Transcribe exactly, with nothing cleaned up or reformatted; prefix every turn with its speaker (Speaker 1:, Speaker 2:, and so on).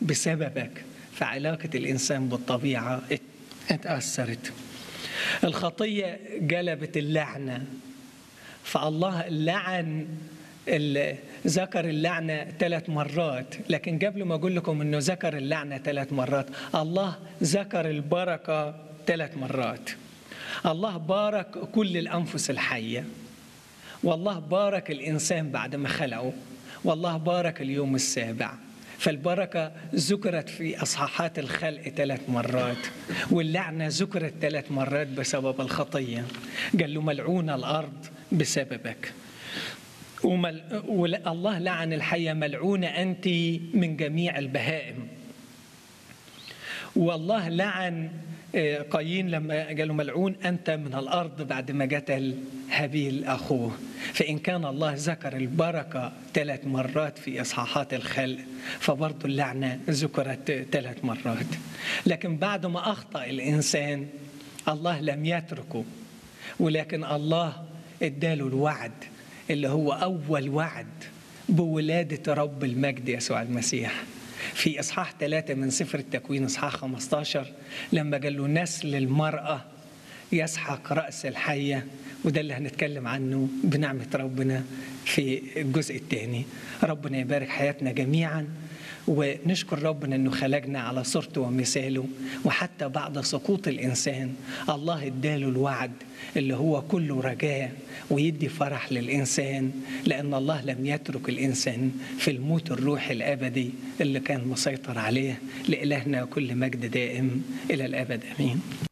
Speaker 1: بسببك، فعلاقة الإنسان بالطبيعة اتأثرت. الخطية جلبت اللعنة، فالله لعن ذكر اللعنة ثلاث مرات، لكن قبل ما أقول لكم أنه ذكر اللعنة ثلاث مرات، الله ذكر البركة ثلاث مرات. الله بارك كل الأنفس الحية، والله بارك الإنسان بعد ما خلقه، والله بارك اليوم السابع. فالبركة ذكرت في أصحاحات الخلق ثلاث مرات، واللعنة ذكرت ثلاث مرات بسبب الخطية. قال له ملعون الأرض بسببك. ومل... والله لعن الحية، ملعونة أنت من جميع البهائم. والله لعن قايين لما قالوا ملعون أنت من الأرض بعد ما قتل هابيل أخوه. فإن كان الله ذكر البركة ثلاث مرات في إصحاحات الخلق، فبرضو اللعنة ذكرت ثلاث مرات. لكن بعد ما أخطأ الإنسان الله لم يتركه، ولكن الله اداله الوعد اللي هو أول وعد بولادة رب المجد يسوع المسيح. في إصحاح ثلاثة من سفر التكوين إصحاح خمسة عشر لما قال له نسل المرأة يسحق رأس الحية، وده اللي هنتكلم عنه بنعمة ربنا في الجزء الثاني. ربنا يبارك حياتنا جميعا، ونشكر ربنا أنه خلقنا على صورته ومثاله. وحتى بعد سقوط الإنسان الله اداله الوعد اللي هو كله رجاء ويدي فرح للإنسان، لأن الله لم يترك الإنسان في الموت الروحي الأبدي اللي كان مسيطر عليه. لإلهنا كل مجد دائم إلى الأبد، أمين.